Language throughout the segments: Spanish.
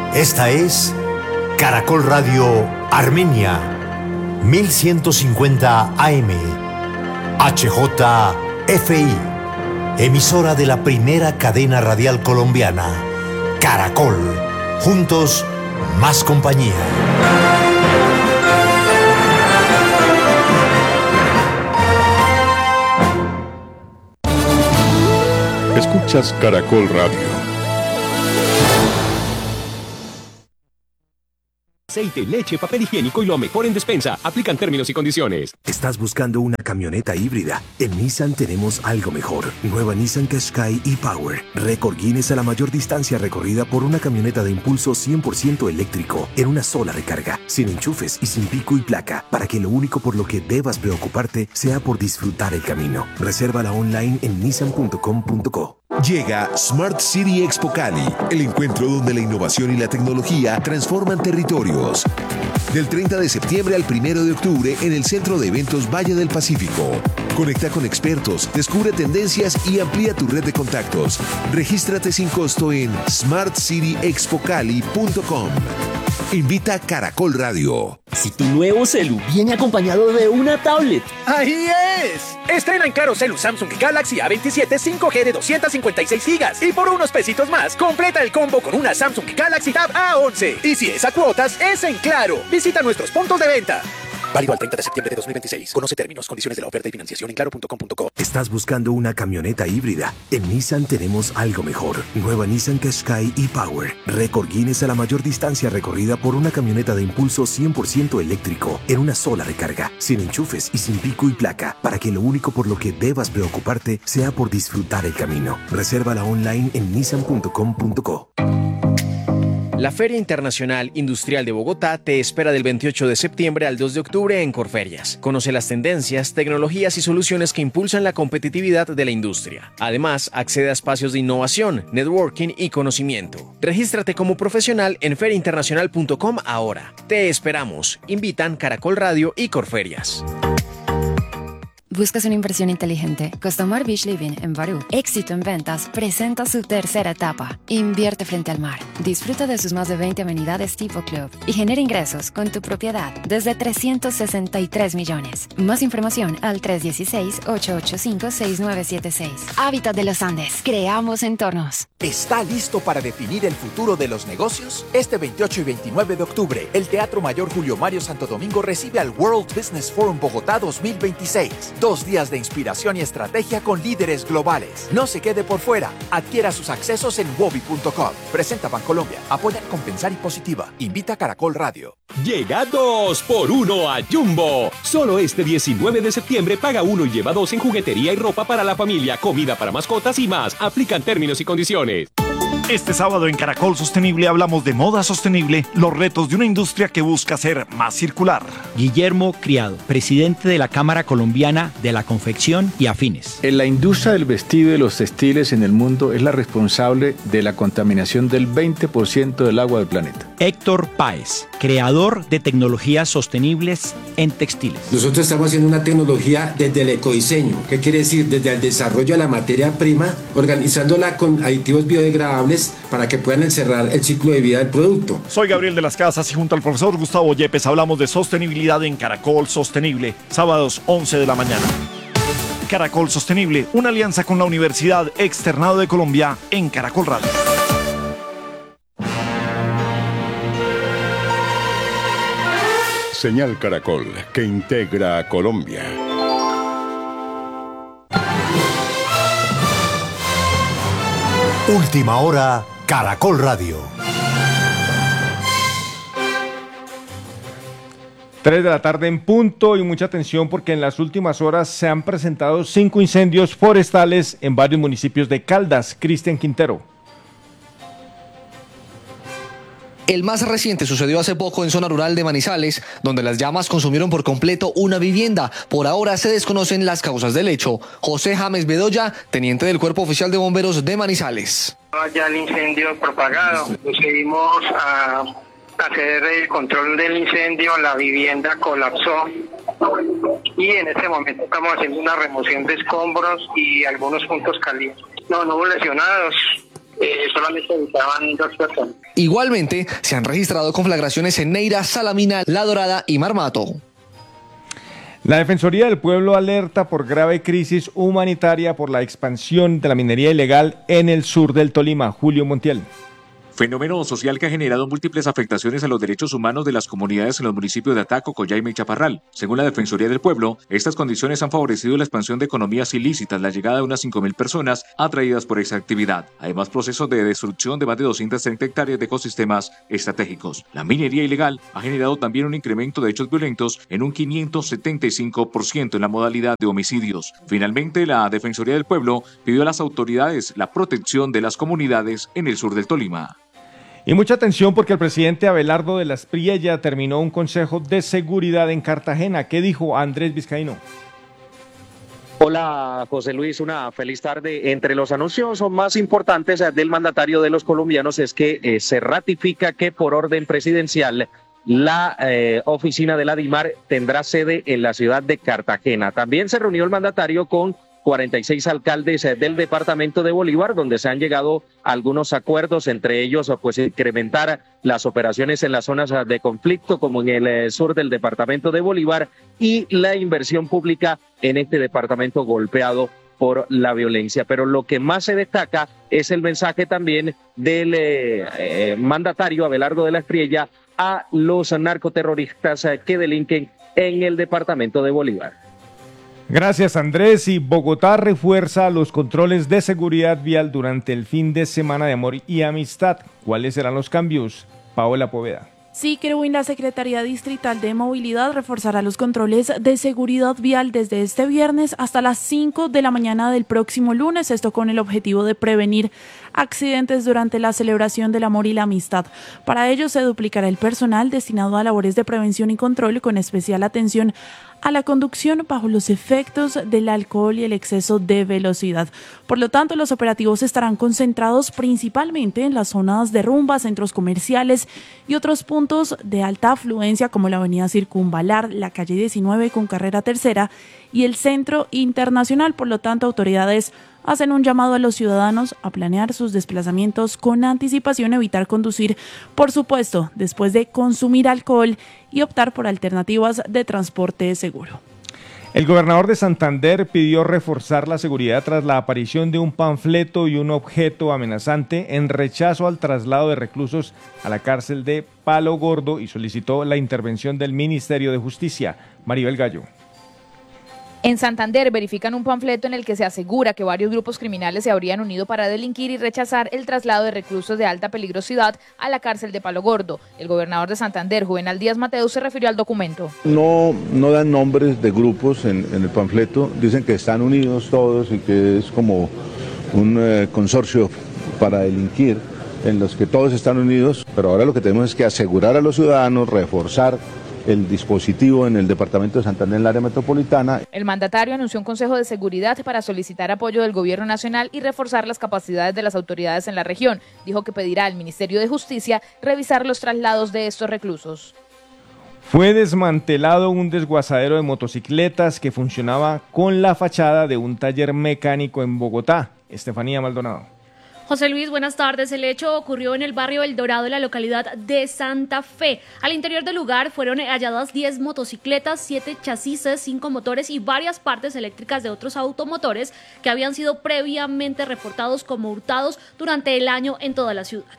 Esta es Caracol Radio Armenia, 1150 AM, HJFI, emisora de la primera cadena radial colombiana, Caracol, juntos, más compañía. Escuchas Caracol Radio. Aceite, leche, papel higiénico y lo mejor en despensa. Aplican términos y condiciones. ¿Estás buscando una camioneta híbrida? En Nissan tenemos algo mejor. Nueva Nissan Qashqai e-Power. Récord Guinness a la mayor distancia recorrida por una camioneta de impulso 100% eléctrico en una sola recarga, sin enchufes y sin pico y placa, para que lo único por lo que debas preocuparte sea por disfrutar el camino. Resérvala online en nissan.com.co. Llega Smart City Expo Cali, el encuentro donde la innovación y la tecnología transforman territorios. Del 30 de septiembre al 1 de octubre en el Centro de Eventos Valle del Pacífico. Conecta con expertos, descubre tendencias y amplía tu red de contactos. Regístrate sin costo en smartcityexpocali.com. Invita a Caracol Radio. Si tu nuevo celu viene acompañado de una tablet. ¡Ahí es! Estrena en Claro Celu Samsung Galaxy A27 5G de 256 GB. Y por unos pesitos más, completa el combo con una Samsung Galaxy Tab A11. Y si es a cuotas, es en Claro. Visita nuestros puntos de venta. Válido al 30 de septiembre de 2026. Conoce términos, condiciones de la oferta y financiación en claro.com.co. ¿Estás buscando una camioneta híbrida? En Nissan tenemos algo mejor. Nueva Nissan Qashqai e-Power. Récord Guinness a la mayor distancia recorrida por una camioneta de impulso 100% eléctrico en una sola recarga, sin enchufes y sin pico y placa, para que lo único por lo que debas preocuparte sea por disfrutar el camino. Resérvala online en nissan.com.co. La Feria Internacional Industrial de Bogotá te espera del 28 de septiembre al 2 de octubre en Corferias. Conoce las tendencias, tecnologías y soluciones que impulsan la competitividad de la industria. Además, accede a espacios de innovación, networking y conocimiento. Regístrate como profesional en feriainternacional.com ahora. Te esperamos. Invitan Caracol Radio y Corferias. ¿Buscas una inversión inteligente? Costamar Beach Living en Barú, éxito en ventas, presenta su tercera etapa. Invierte frente al mar. Disfruta de sus más de 20 amenidades tipo club y genera ingresos con tu propiedad desde 363 millones. Más información al 316-885-6976. Hábitat de los Andes. Creamos entornos. ¿Está listo para definir el futuro de los negocios? Este 28 y 29 de octubre, el Teatro Mayor Julio Mario Santo Domingo recibe al World Business Forum Bogotá 2026. 2 días de inspiración y estrategia con líderes globales. No se quede por fuera. Adquiera sus accesos en wobi.com. Presenta Bancolombia. Apoya Compensar y Positiva. Invita a Caracol Radio. Llega 2x1 a Jumbo. Solo este 19 de septiembre paga 1 y lleva 2 en juguetería y ropa para la familia, comida para mascotas y más. Aplican términos y condiciones. Este sábado en Caracol Sostenible hablamos de moda sostenible, los retos de una industria que busca ser más circular. Guillermo Criado, presidente de la Cámara Colombiana de la Confección y Afines. En la industria del vestido y de los textiles en el mundo es la responsable de la contaminación del 20% del agua del planeta. Héctor Páez, creador de tecnologías sostenibles en textiles. Nosotros estamos haciendo una tecnología desde el ecodiseño. ¿Qué quiere decir? Desde el desarrollo de la materia prima, organizándola con aditivos biodegradables para que puedan encerrar el ciclo de vida del producto. Soy Gabriel de las Casas y junto al profesor Gustavo Yepes hablamos de sostenibilidad en Caracol Sostenible, sábados 11 de la mañana. Caracol Sostenible, una alianza con la Universidad Externado de Colombia en Caracol Radio. Señal Caracol, que integra a Colombia. Última hora, Caracol Radio. 3 de la tarde en punto y mucha atención porque en las últimas horas se han presentado 5 incendios forestales en varios municipios de Caldas. Cristian Quintero. El más reciente sucedió hace poco en zona rural de Manizales, donde las llamas consumieron por completo una vivienda. Por ahora se desconocen las causas del hecho. José James Bedoya, teniente del Cuerpo Oficial de Bomberos de Manizales. Ya el incendio propagado, procedimos a hacer el control del incendio, la vivienda colapsó y en este momento estamos haciendo una remoción de escombros y algunos puntos calientes. No hubo lesionados. solamente evitaban 2 personas. Igualmente, se han registrado conflagraciones en Neira, Salamina, La Dorada y Marmato. La Defensoría del Pueblo alerta por grave crisis humanitaria por la expansión de la minería ilegal en el sur del Tolima. Julio Montiel. Fenómeno social que ha generado múltiples afectaciones a los derechos humanos de las comunidades en los municipios de Ataco, Coyaima y Chaparral. Según la Defensoría del Pueblo, estas condiciones han favorecido la expansión de economías ilícitas, la llegada de unas 5.000 personas atraídas por esa actividad. Además, procesos de destrucción de más de 230 hectáreas de ecosistemas estratégicos. La minería ilegal ha generado también un incremento de hechos violentos en un 575% en la modalidad de homicidios. Finalmente, la Defensoría del Pueblo pidió a las autoridades la protección de las comunidades en el sur del Tolima. Y mucha atención porque el presidente Abelardo de la Espriella terminó un consejo de seguridad en Cartagena. ¿Qué dijo Andrés Vizcaíno? Hola José Luis, una feliz tarde. Entre los anuncios más importantes del mandatario de los colombianos es que se ratifica que por orden presidencial la oficina de la DIMAR tendrá sede en la ciudad de Cartagena. También se reunió el mandatario con 46 alcaldes del departamento de Bolívar, donde se han llegado a algunos acuerdos, entre ellos pues incrementar las operaciones en las zonas de conflicto, como en el sur del departamento de Bolívar, y la inversión pública en este departamento golpeado por la violencia. Pero lo que más se destaca es el mensaje también del mandatario Abelardo de la Espriella a los narcoterroristas que delinquen en el departamento de Bolívar. Gracias, Andrés. Y Bogotá refuerza los controles de seguridad vial durante el fin de semana de amor y amistad. ¿Cuáles serán los cambios? Paola Poveda. Sí, Kerwin, la Secretaría Distrital de Movilidad reforzará los controles de seguridad vial desde este viernes hasta las 5 de la mañana del próximo lunes, esto con el objetivo de prevenir accidentes durante la celebración del amor y la amistad. Para ello se duplicará el personal destinado a labores de prevención y control, con especial atención a la conducción bajo los efectos del alcohol y el exceso de velocidad. Por lo tanto, los operativos estarán concentrados principalmente en las zonas de rumba, centros comerciales y otros puntos de alta afluencia como la avenida Circunvalar, la calle 19 con carrera tercera y el Centro Internacional. Por lo tanto, autoridades hacen un llamado a los ciudadanos a planear sus desplazamientos con anticipación, evitar conducir, por supuesto, después de consumir alcohol y optar por alternativas de transporte seguro. El gobernador de Santander pidió reforzar la seguridad tras la aparición de un panfleto y un objeto amenazante en rechazo al traslado de reclusos a la cárcel de Palo Gordo y solicitó la intervención del Ministerio de Justicia. Maribel Gallo. En Santander verifican un panfleto en el que se asegura que varios grupos criminales se habrían unido para delinquir y rechazar el traslado de reclusos de alta peligrosidad a la cárcel de Palo Gordo. El gobernador de Santander, Juvenal Díaz Mateus, se refirió al documento. No dan nombres de grupos en el panfleto, dicen que están unidos todos y que es como un consorcio para delinquir en los que todos están unidos, pero ahora lo que tenemos es que asegurar a los ciudadanos, reforzar el dispositivo en el departamento de Santander, en el área metropolitana. El mandatario anunció un consejo de seguridad para solicitar apoyo del gobierno nacional y reforzar las capacidades de las autoridades en la región. Dijo que pedirá al Ministerio de Justicia revisar los traslados de estos reclusos. Fue desmantelado un desguazadero de motocicletas que funcionaba con la fachada de un taller mecánico en Bogotá. Estefanía Maldonado. José Luis, buenas tardes. El hecho ocurrió en el barrio El Dorado, en la localidad de Santa Fe. Al interior del lugar fueron halladas 10 motocicletas, 7 chasis, 5 motores y varias partes eléctricas de otros automotores que habían sido previamente reportados como hurtados durante el año en toda la ciudad.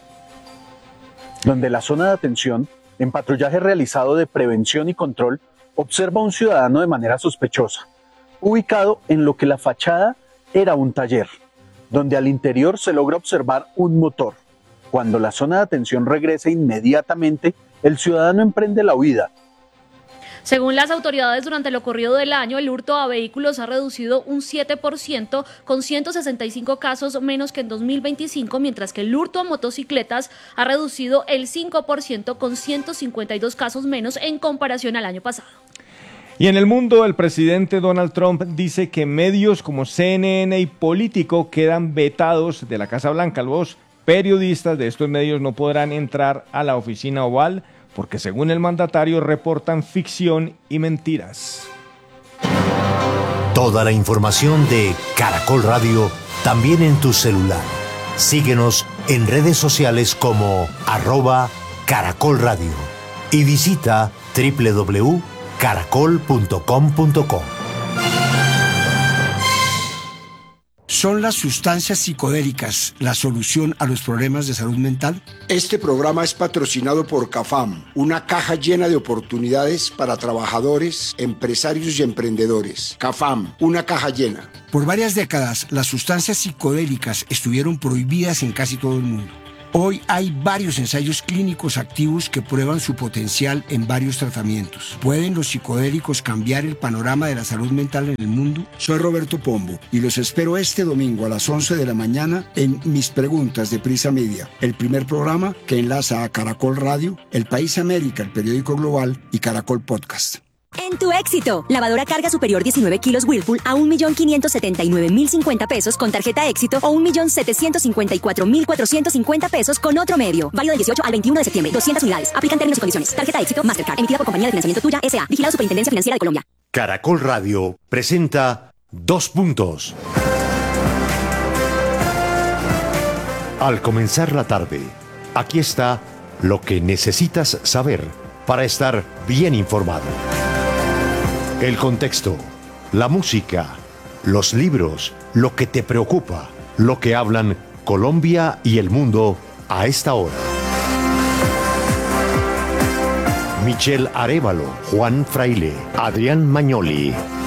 Donde la zona de atención, en patrullaje realizado de prevención y control, observa a un ciudadano de manera sospechosa, ubicado en lo que la fachada era un taller, donde al interior se logra observar un motor. Cuando la zona de atención regresa inmediatamente, el ciudadano emprende la huida. Según las autoridades, durante lo corrido del año, el hurto a vehículos ha reducido un 7%, con 165 casos menos que en 2025, mientras que el hurto a motocicletas ha reducido el 5%, con 152 casos menos en comparación al año pasado. Y en el mundo, el presidente Donald Trump dice que medios como CNN y Político quedan vetados de la Casa Blanca. Los periodistas de estos medios no podrán entrar a la oficina oval porque, según el mandatario, reportan ficción y mentiras. Toda la información de Caracol Radio también en tu celular. Síguenos en redes sociales como @caracolradio y visita www.caracol.com.co. ¿Son las sustancias psicodélicas la solución a los problemas de salud mental? Este programa es patrocinado por CAFAM, una caja llena de oportunidades para trabajadores, empresarios y emprendedores. CAFAM, una caja llena. Por varias décadas, las sustancias psicodélicas estuvieron prohibidas en casi todo el mundo. Hoy hay varios ensayos clínicos activos que prueban su potencial en varios tratamientos. ¿Pueden los psicodélicos cambiar el panorama de la salud mental en el mundo? Soy Roberto Pombo y los espero este domingo a las 11 de la mañana en Mis Preguntas de Prisa Media, el primer programa que enlaza a Caracol Radio, El País América, el periódico global y Caracol Podcast. En tu éxito, lavadora carga superior 19 kilos Whirlpool a 1.579.050 pesos con tarjeta éxito o 1.754.450 pesos con otro medio. Válido del 18 al 21 de septiembre. 200 unidades. Aplican términos y condiciones. Tarjeta éxito Mastercard. Emitida por Compañía de Financiamiento Tuya S.A. Vigilado Superintendencia Financiera de Colombia. Caracol Radio presenta 2 puntos. Al comenzar la tarde, aquí está lo que necesitas saber para estar bien informado. El contexto, la música, los libros, lo que te preocupa, lo que hablan Colombia y el mundo a esta hora. Michelle Arévalo, Juan Fraile, Adrián Magnoli,